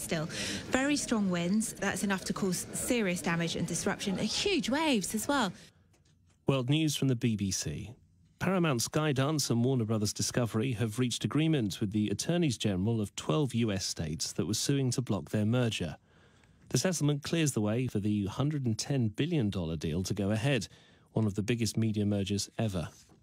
still. Very strong winds. That's enough to cause serious damage and disruption. Huge waves as well. World News from the BBC. Paramount Skydance and Warner Brothers Discovery have reached agreement with the Attorneys General of 12 US states that were suing to block their merger. The settlement clears the way for the $110 billion deal to go ahead, one of the biggest media mergers ever.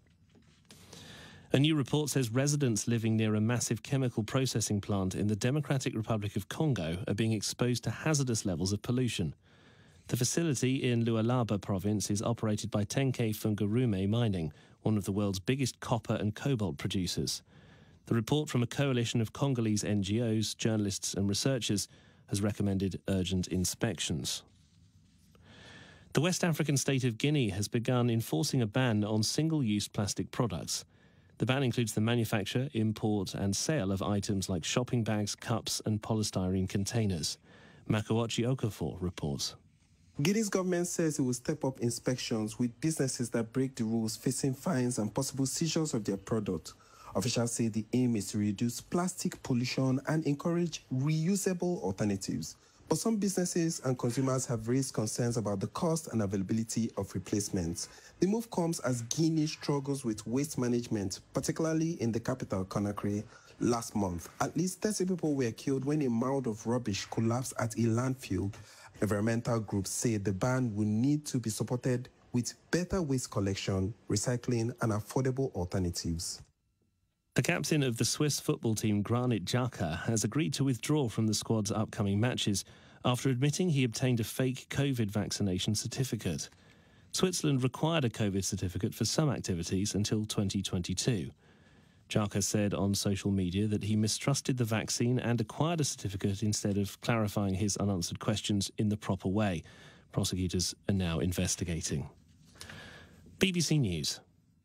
A new report says residents living near a massive chemical processing plant in the Democratic Republic of Congo are being exposed to hazardous levels of pollution. The facility in Lualaba province is operated by Tenke Fungurume Mining, one of the world's biggest copper and cobalt producers. The report from a coalition of Congolese NGOs, journalists and researchers has recommended urgent inspections. The West African state of Guinea has begun enforcing a ban on single-use plastic products. The ban includes the manufacture, import and sale of items like shopping bags, cups and polystyrene containers. Makoachi Okafor reports. Guinea's government says it will step up inspections with businesses that break the rules facing fines and possible seizures of their product. Officials say the aim is to reduce plastic pollution and encourage reusable alternatives. But some businesses and consumers have raised concerns about the cost and availability of replacements. The move comes as Guinea struggles with waste management, particularly in the capital, Conakry. Last month, at least 30 people were killed when a mound of rubbish collapsed at a landfill. Environmental groups say the ban will need to be supported with better waste collection, recycling and affordable alternatives. The captain of the Swiss football team, Granit Xhaka, has agreed to withdraw from the squad's upcoming matches after admitting he obtained a fake COVID vaccination certificate. Switzerland required a COVID certificate for some activities until 2022. Xhaka said on social media that he mistrusted the vaccine and acquired a certificate instead of clarifying his unanswered questions in the proper way. Prosecutors are now investigating. BBC News.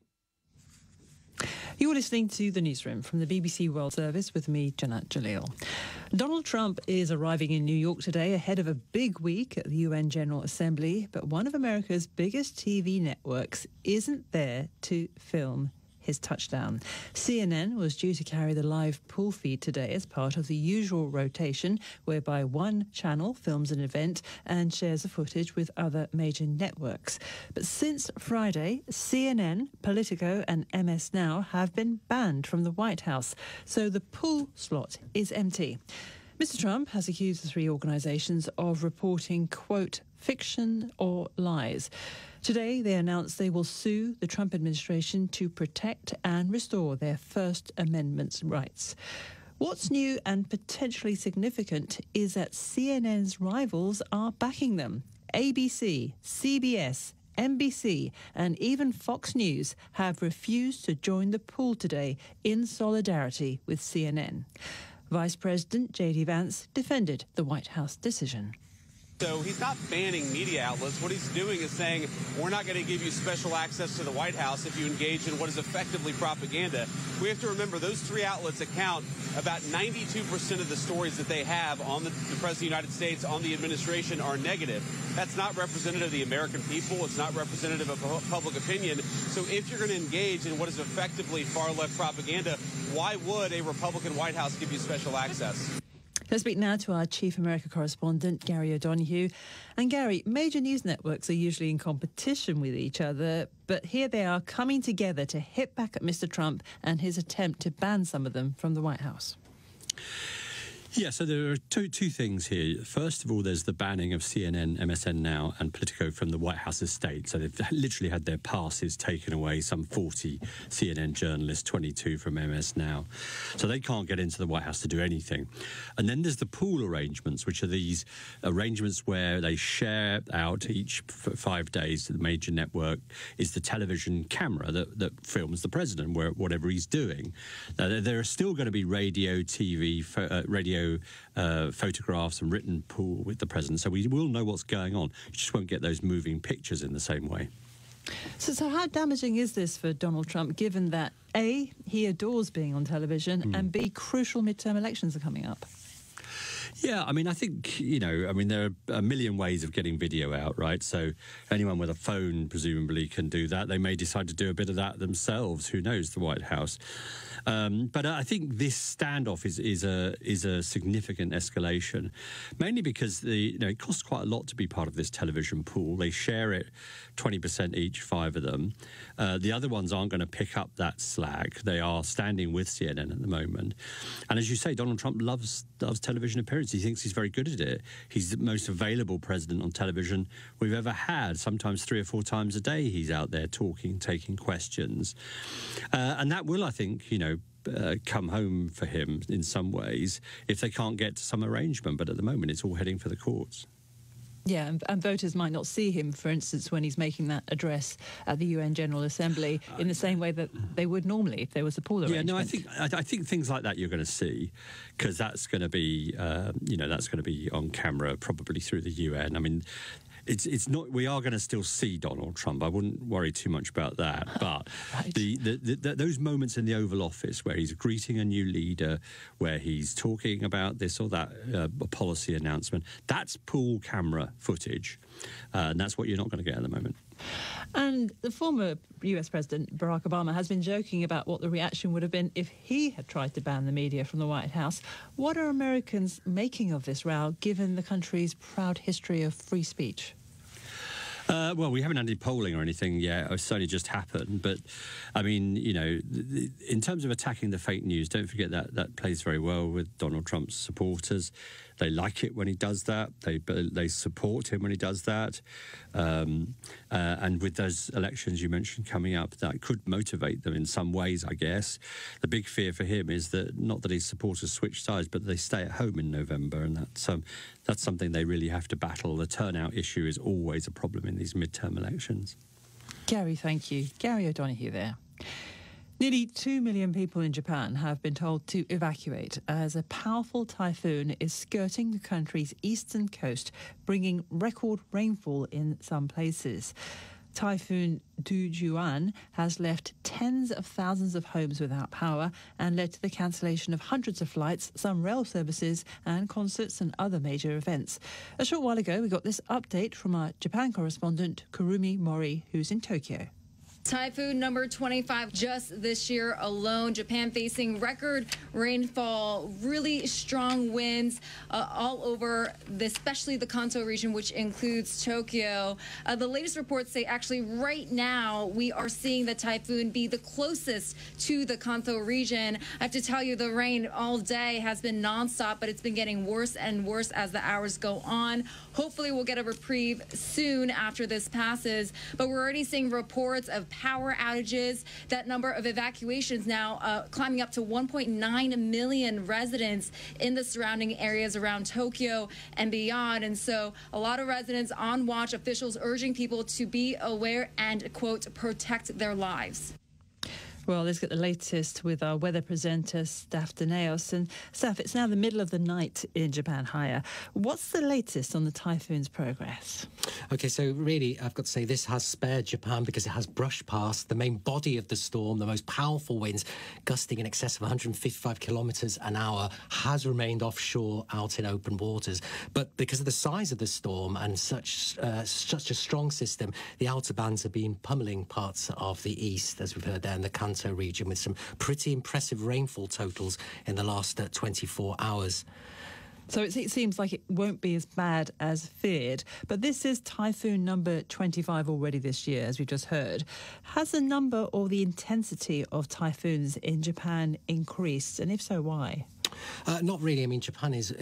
You're listening to The Newsroom from the BBC World Service with me, Janat Jalil. Donald Trump is arriving in New York today ahead of a big week at the UN General Assembly, but one of America's biggest TV networks isn't there to film his touchdown. CNN was due to carry the live pool feed today as part of the usual rotation, whereby one channel films an event and shares the footage with other major networks. But since Friday, CNN, Politico and MS Now have been banned from the White House, so the pool slot is empty. Mr. Trump has accused the three organisations of reporting, quote, fiction or lies. Today, they announced they will sue the Trump administration to protect and restore their First Amendment rights. What's new and potentially significant is that CNN's rivals are backing them. ABC, CBS, NBC and even Fox News have refused to join the pool today in solidarity with CNN. Vice President J.D. Vance defended the White House decision. So he's not banning media outlets. What he's doing is saying, we're not going to give you special access to the White House if you engage in what is effectively propaganda. We have to remember those three outlets account about 92% of the stories that they have on the President of the United States, on the administration, are negative. That's not representative of the American people. It's not representative of public opinion. So if you're going to engage in what is effectively far-left propaganda, why would a Republican White House give you special access? Let's speak now to our Chief America correspondent, Gary O'Donoghue. And Gary, major news networks are usually in competition with each other, but here they are coming together to hit back at Mr. Trump and his attempt to ban some of them from the White House. Yeah, so there are two things here. First of all, there's the banning of CNN, MSN Now and Politico from the White House estate. So they've literally had their passes taken away, some 40 CNN journalists, 22 from MS Now. So they can't get into the White House to do anything. And then there's the pool arrangements, which are these arrangements where they share out each 5 days. The major network is the television camera that films the president, whatever he's doing. Now, there are still going to be radio, TV, radio photographs and written pool with the president, so we will know what's going on. You just won't get those moving pictures in the same way. So how damaging is this for Donald Trump, given that A, he adores being on television, and B, crucial midterm elections are coming up? Yeah, I mean, I think, there are a million ways of getting video out, right? So anyone with a phone presumably can do that. They may decide to do a bit of that themselves. Who knows, the White House. But I think this standoff is a significant escalation, mainly because it costs quite a lot to be part of this television pool. They share it 20% each, 5 of them. The other ones aren't going to pick up that slack. They are standing with CNN at the moment. And as you say, Donald Trump loves television appearances. He thinks he's very good at it. He's the most available president on television we've ever had. Sometimes 3 or 4 times a day he's out there talking, taking questions. And that will, I think, come home for him in some ways if they can't get to some arrangement. But at the moment, it's all heading for the courts. Yeah, and voters might not see him, for instance, when he's making that address at the UN General Assembly in the same way that they would normally if there was a pool arrangement. Yeah, no, I think things like that you're going to see, because that's going to be, that's going to be on camera probably through the UN. I mean, it's not. We are going to still see Donald Trump. I wouldn't worry too much about that. But right. Those moments in the Oval Office where he's greeting a new leader, where he's talking about this or that policy announcement, that's pool camera footage, and that's what you're not going to get at the moment. And the former US President Barack Obama has been joking about what the reaction would have been if he had tried to ban the media from the White House. What are Americans making of this row, given the country's proud history of free speech? Well, we haven't had any polling or anything yet. It's only just happened. But, I mean, in terms of attacking the fake news, don't forget that plays very well with Donald Trump's supporters. They like it when he does that. They support him when he does that. And with those elections you mentioned coming up, that could motivate them in some ways, I guess. The big fear for him is that not that his supporters switch sides, but they stay at home in November, and that's something they really have to battle. The turnout issue is always a problem in these midterm elections. Gary, thank you. Gary O'Donoghue there. Nearly 2 million people in Japan have been told to evacuate as a powerful typhoon is skirting the country's eastern coast, bringing record rainfall in some places. Typhoon Dujuan has left tens of thousands of homes without power and led to the cancellation of hundreds of flights, some rail services and concerts and other major events. A short while ago, we got this update from our Japan correspondent, Kurumi Mori, who's in Tokyo. Typhoon number 25 just this year alone. Japan facing record rainfall, really strong winds all over, especially the Kanto region, which includes Tokyo. The latest reports say actually right now we are seeing the typhoon be the closest to the Kanto region. I have to tell you, the rain all day has been nonstop, but it's been getting worse and worse as the hours go on. Hopefully we'll get a reprieve soon after this passes, but we're already seeing reports of power outages. That number of evacuations now climbing up to 1.9 million residents in the surrounding areas around Tokyo and beyond. And so a lot of residents on watch, officials urging people to be aware and, quote, protect their lives. Well, let's get the latest with our weather presenter, Steph Danaos. And Steph, it's now the middle of the night in Japan Higher. What's the latest on the typhoon's progress? OK, so really, I've got to say this has spared Japan because it has brushed past the main body of the storm. The most powerful winds, gusting in excess of 155 kilometres an hour, has remained offshore out in open waters. But because of the size of the storm and such a strong system, the outer bands have been pummeling parts of the east, as we've heard there in the Kanto region, with some pretty impressive rainfall totals in the last 24 hours. So it seems like it won't be as bad as feared. But this is typhoon number 25 already this year, as we just heard. Has the number or the intensity of typhoons in Japan increased? And if so, why? Not really. I mean, Japan is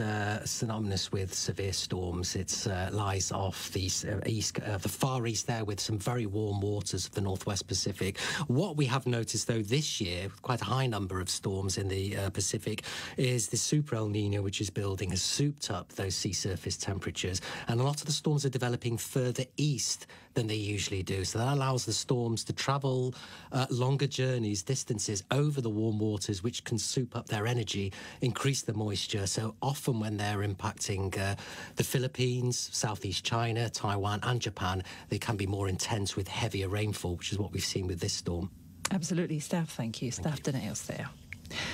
synonymous with severe storms. It lies off the the far east there, with some very warm waters of the northwest Pacific. What we have noticed, though, this year, with quite a high number of storms in the Pacific, is the Super El Nino, which is building, has souped up those sea surface temperatures. And a lot of the storms are developing further east than they usually do. So that allows the storms to travel longer journeys, distances over the warm waters, which can soup up their energy, increase the moisture. So often when they're impacting the Philippines, Southeast China, Taiwan and Japan, they can be more intense with heavier rainfall, which is what we've seen with this storm. Absolutely. Steph, thank you. Steph Danaos there.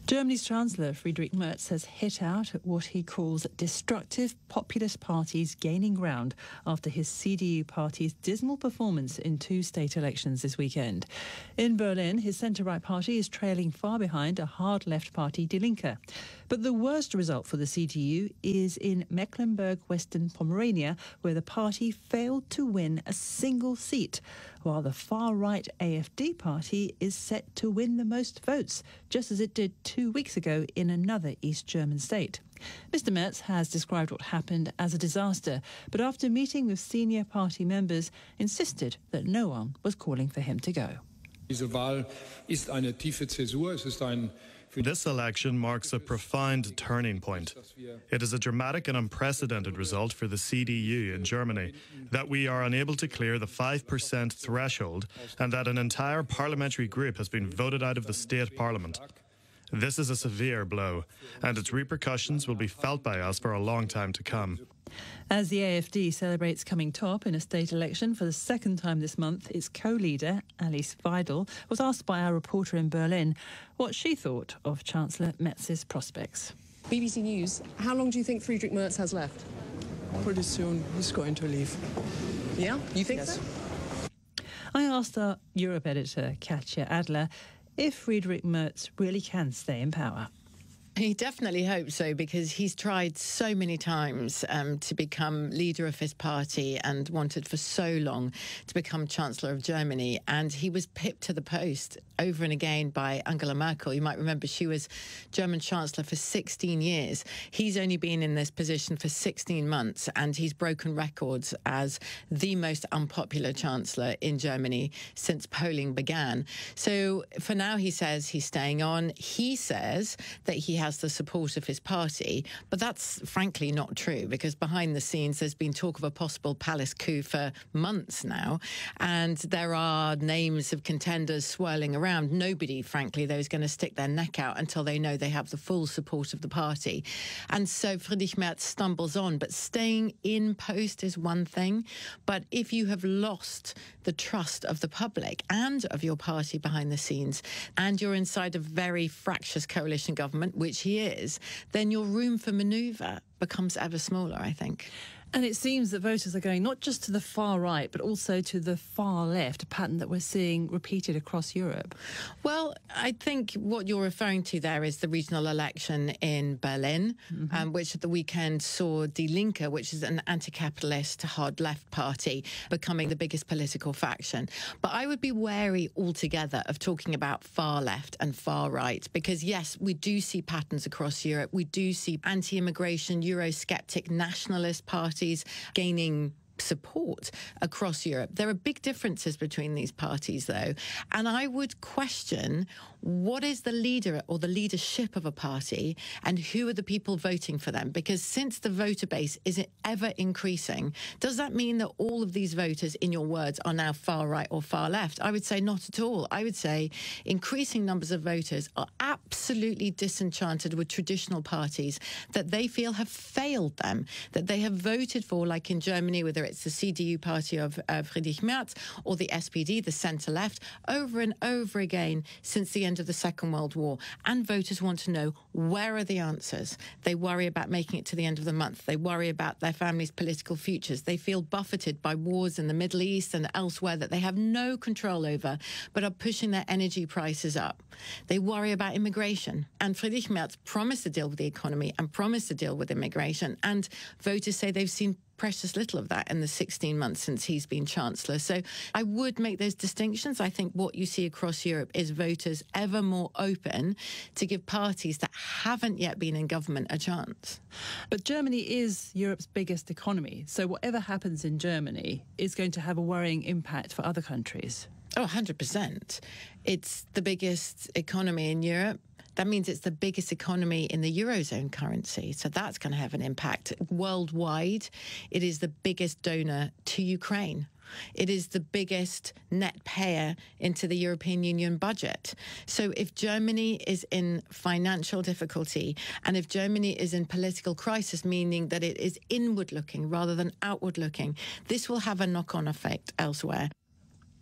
Germany's Chancellor Friedrich Merz has hit out at what he calls destructive populist parties gaining ground after his CDU party's dismal performance in 2 state elections this weekend. In Berlin, his centre-right party is trailing far behind a hard-left party, Die Linke. But the worst result for the CDU is in Mecklenburg-Western Pomerania, where the party failed to win a single seat, while the far-right AfD party is set to win the most votes, just as it did 2 weeks ago in another East German state. Mr. Merz has described what happened as a disaster, but after meeting with senior party members, insisted that no one was calling for him to go. Diese Wahl ist eine tiefe Zäsur. Es ist ein This election marks a profound turning point. It is a dramatic and unprecedented result for the CDU in Germany that we are unable to clear the 5% threshold and that an entire parliamentary group has been voted out of the state parliament. This is a severe blow, and its repercussions will be felt by us for a long time to come. As the AfD celebrates coming top in a state election for the second time this month, its co-leader, Alice Weidel, was asked by our reporter in Berlin what she thought of Chancellor Merz's prospects. BBC News, how long do you think Friedrich Merz has left? Pretty soon he's going to leave. Yeah? You think Yes. so? I asked our Europe editor, Katja Adler, if Friedrich Merz really can stay in power. He definitely hopes so, because he's tried so many times to become leader of his party and wanted for so long to become Chancellor of Germany. And he was pipped to the post over and again by Angela Merkel. You might remember she was German Chancellor for 16 years. He's only been in this position for 16 months, and he's broken records as the most unpopular Chancellor in Germany since polling began. So for now, he says he's staying on. He says that he has the support of his party, but that's frankly not true, because behind the scenes there's been talk of a possible palace coup for months now, and there are names of contenders swirling around. Nobody, frankly, though, is going to stick their neck out until they know they have the full support of the party. And so Friedrich Merz stumbles on, but staying in post is one thing. But if you have lost the trust of the public and of your party behind the scenes, and you're inside a very fractious coalition government, which he is, then your room for manoeuvre becomes ever smaller, I think. And it seems that voters are going not just to the far right, but also to the far left, a pattern that we're seeing repeated across Europe. Well, I think what you're referring to there is the regional election in Berlin, which at the weekend saw Die Linke, which is an anti-capitalist hard left party, becoming the biggest political faction. But I would be wary altogether of talking about far left and far right, because yes, we do see patterns across Europe. We do see anti-immigration, Eurosceptic nationalist parties gaining support across Europe. There are big differences between these parties, though, and I would question what is the leader or the leadership of a party and who are the people voting for them? Because since the voter base is ever increasing, does that mean that all of these voters, in your words, are now far right or far left? I would say not at all. I would say increasing numbers of voters are absolutely disenchanted with traditional parties that they feel have failed them, that they have voted for, like in Germany, whether it's the CDU party of Friedrich Merz or the SPD, the centre-left, over and over again since the end of the Second World War. And voters want to know, where are the answers? They worry about making it to the end of the month. They worry about their families' political futures. They feel buffeted by wars in the Middle East and elsewhere that they have no control over, but are pushing their energy prices up. They worry about immigration. And Friedrich Merz promised to deal with the economy and promised to deal with immigration. And voters say they've seen precious little of that in the 16 months since he's been Chancellor. So I would make those distinctions. I think what you see across Europe is voters ever more open to give parties that haven't yet been in government a chance. But Germany is Europe's biggest economy, so whatever happens in Germany is going to have a worrying impact for other countries. Oh, 100%. It's the biggest economy in Europe. That means it's the biggest economy in the Eurozone currency. So that's going to have an impact. Worldwide, it is the biggest donor to Ukraine. It is the biggest net payer into the European Union budget. So if Germany is in financial difficulty and if Germany is in political crisis, meaning that it is inward-looking rather than outward-looking, this will have a knock-on effect elsewhere.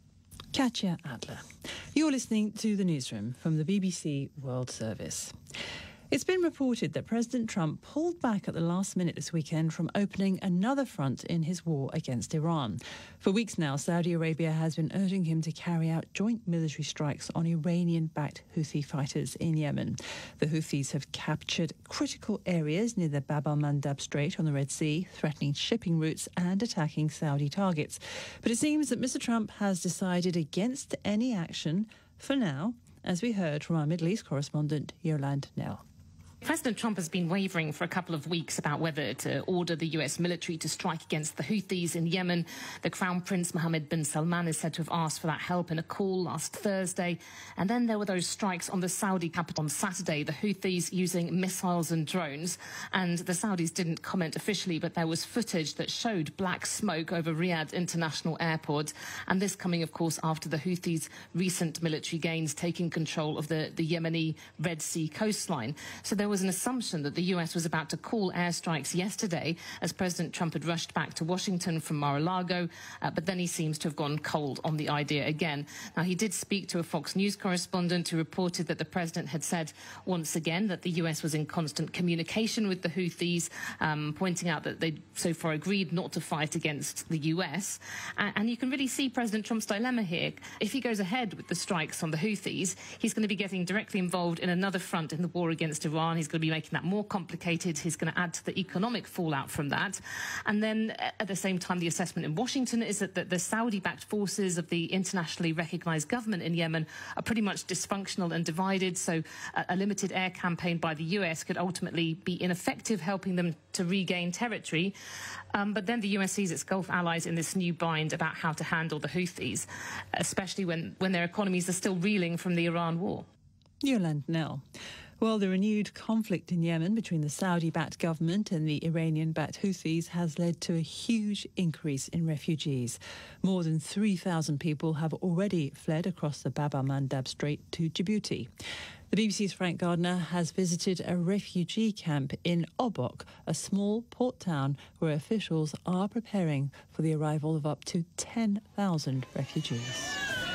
Katja Adler. You're listening to the newsroom from the BBC World Service. It's been reported that President Trump pulled back at the last minute this weekend from opening another front in his war against Iran. For weeks now, Saudi Arabia has been urging him to carry out joint military strikes on Iranian-backed Houthi fighters in Yemen. The Houthis have captured critical areas near the Bab al-Mandab Strait on the Red Sea, threatening shipping routes and attacking Saudi targets. But it seems that Mr. Trump has decided against any action for now, as we heard from our Middle East correspondent, Yolande Knell. President Trump has been wavering for a couple of weeks about whether to order the US military to strike against the Houthis in Yemen. The Crown Prince Mohammed bin Salman is said to have asked for that help in a call last Thursday. And then there were those strikes on the Saudi capital on Saturday, the Houthis using missiles and drones. And the Saudis didn't comment officially, but there was footage that showed black smoke over Riyadh International Airport. And this coming, of course, after the Houthis' recent military gains taking control of the Yemeni Red Sea coastline. So there was an assumption that the US was about to call airstrikes yesterday as President Trump had rushed back to Washington from Mar-a-Lago, but then he seems to have gone cold on the idea again. Now, he did speak to a Fox News correspondent who reported that the president had said once again that the US was in constant communication with the Houthis, pointing out that they so far agreed not to fight against the US. And you can really see President Trump's dilemma here. If he goes ahead with the strikes on the Houthis, he's going to be getting directly involved in another front in the war against Iran. He's going to be making that more complicated. He's going to add to the economic fallout from that. And then at the same time, the assessment in Washington is that the Saudi-backed forces of the internationally recognized government in Yemen are pretty much dysfunctional and divided. So a limited air campaign by the US could ultimately be ineffective, helping them to regain territory. But then the US sees its Gulf allies in this new bind about how to handle the Houthis, especially when their economies are still reeling from the Iran war. Yolande Knell. Well, the renewed conflict in Yemen between the Saudi-backed government and the Iranian-backed Houthis has led to a huge increase in refugees. More than 3,000 people have already fled across the Bab al-Mandab Strait to Djibouti. The BBC's Frank Gardner has visited a refugee camp in Obok, a small port town where officials are preparing for the arrival of up to 10,000 refugees.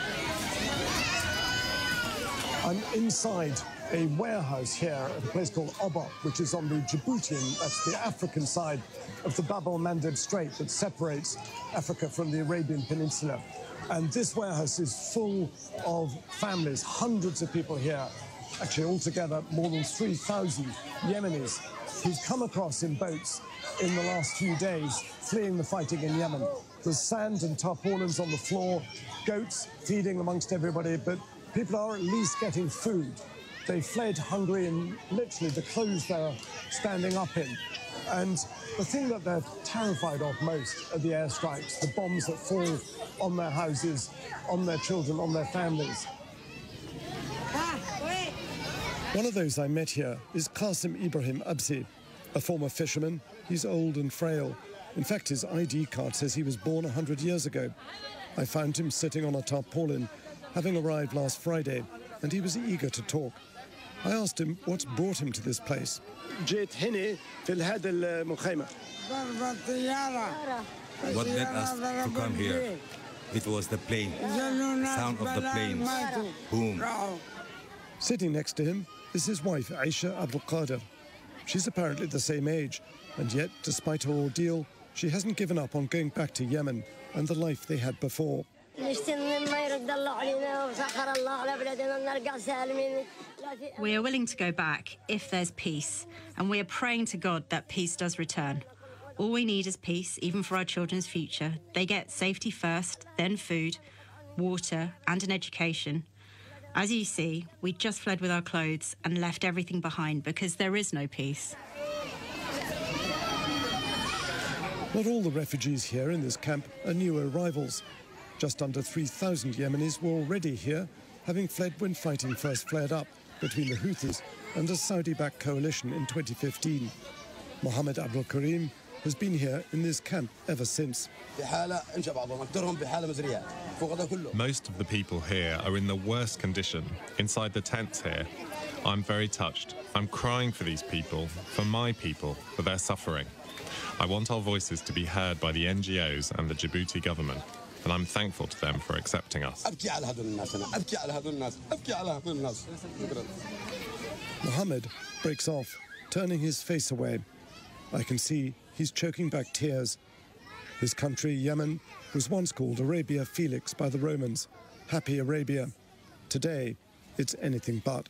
I'm inside a warehouse here at a place called Obok, which is on the Djiboutian, that's the African side of the Bab al-Mandab Strait that separates Africa from the Arabian Peninsula. And this warehouse is full of families, hundreds of people here, actually altogether more than 3,000 Yemenis who've come across in boats in the last few days, fleeing the fighting in Yemen. There's sand and tarpaulins on the floor, goats feeding amongst everybody, but people are at least getting food. They fled hungry in literally the clothes they're standing up in. And the thing that they're terrified of most are the airstrikes, the bombs that fall on their houses, on their children, on their families. One of those I met here is Qasim Ibrahim Absi, a former fisherman. He's old and frail. In fact, his ID card says he was born 100 years ago. I found him sitting on a tarpaulin, having arrived last Friday, and he was eager to talk. I asked him what's brought him to this place. What led us to come here? It was the plane, sound of the planes, boom. Sitting next to him is his wife, Aisha Abdul Qadir. She's apparently the same age, and yet, despite her ordeal, she hasn't given up on going back to Yemen and the life they had before. We are willing to go back if there's peace, and we are praying to God that peace does return. All we need is peace, even for our children's future. They get safety first, then food, water, and an education. As you see, we just fled with our clothes and left everything behind because there is no peace. Not all the refugees here in this camp are new arrivals. Just under 3,000 Yemenis were already here, having fled when fighting first flared up between the Houthis and a Saudi-backed coalition in 2015. Mohammed Abdul Karim has been here in this camp ever since. Most of the people here are in the worst condition, inside the tents here. I'm very touched. I'm crying for these people, for my people, for their suffering. I want our voices to be heard by the NGOs and the Djibouti government. and I'm thankful to them for accepting us. Mohammed breaks off, turning his face away. I can see he's choking back tears. His country, Yemen, was once called Arabia Felix by the Romans, Happy Arabia. Today, it's anything but.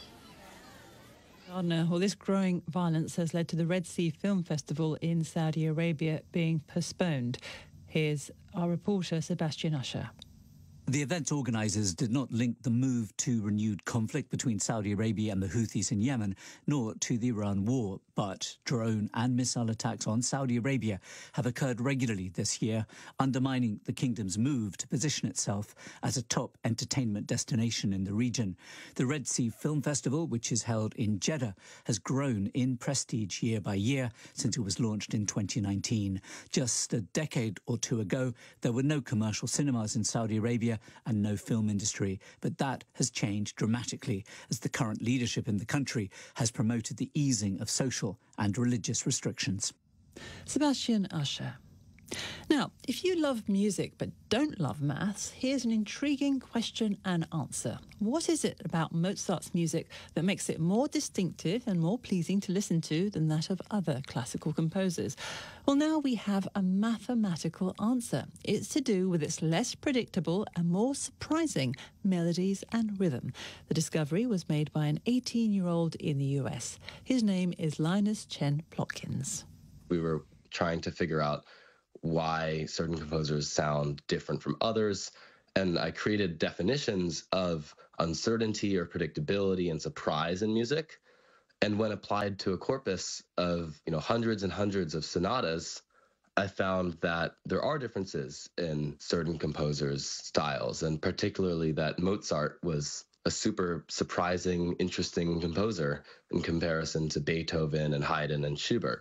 Well, this growing violence has led to the Red Sea Film Festival in Saudi Arabia being postponed. Here's our reporter, Sebastian Usher. The event organisers did not link the move to renewed conflict between Saudi Arabia and the Houthis in Yemen, nor to the Iran war. But drone and missile attacks on Saudi Arabia have occurred regularly this year, undermining the kingdom's move to position itself as a top entertainment destination in the region. The Red Sea Film Festival, which is held in Jeddah, has grown in prestige year by year since it was launched in 2019. Just a decade or two ago, there were no commercial cinemas in Saudi Arabia and no film industry, but that has changed dramatically as the current leadership in the country has promoted the easing of social and religious restrictions. Sebastian Usher. Now, if you love music but don't love maths, here's an intriguing question and answer. What is it about Mozart's music that makes it more distinctive and more pleasing to listen to than that of other classical composers? Well, now we have a mathematical answer. It's to do with its less predictable and more surprising melodies and rhythm. The discovery was made by an 18-year-old in the US. His name is Linus Chen Plotkins. We were trying to figure out why certain composers sound different from others. And I created definitions of uncertainty or predictability and surprise in music. And when applied to a corpus of, hundreds and hundreds of sonatas, I found that there are differences in certain composers' styles, and particularly that Mozart was a super surprising, interesting composer in comparison to Beethoven and Haydn and Schubert.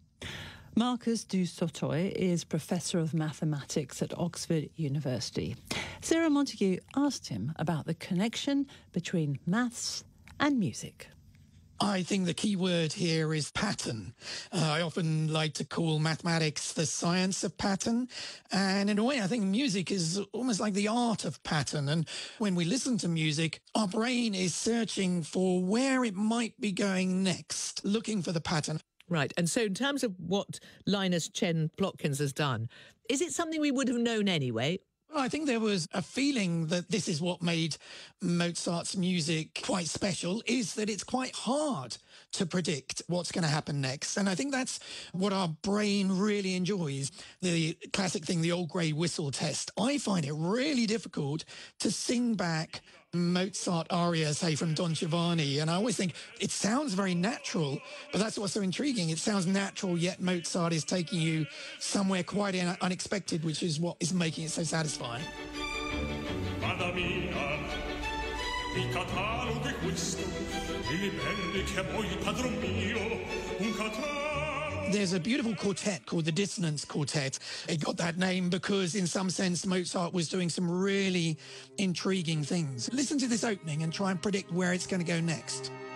Marcus du Sautoy is Professor of Mathematics at Oxford University. Sarah Montague asked him about the connection between maths and music. I think the key word here is pattern. I often like to call mathematics the science of pattern. And in a way, I think music is almost like the art of pattern. And when we listen to music, our brain is searching for where it might be going next, looking for the pattern. Right. And so in terms of what Linus Chen Plotkins has done, is it something we would have known anyway? Well, I think there was a feeling that this is what made Mozart's music quite special, is that it's quite hard to predict what's going to happen next. And I think that's what our brain really enjoys. The classic thing, the old grey whistle test. I find it really difficult to sing back Mozart aria, say, from Don Giovanni. And I always think it sounds very natural, but that's what's so intriguing. It sounds natural, yet Mozart is taking you somewhere quite unexpected, which is what is making it so satisfying. There's a beautiful quartet called the Dissonance Quartet. It got that name because, in some sense, Mozart was doing some really intriguing things. Listen to this opening and try and predict where it's going to go next.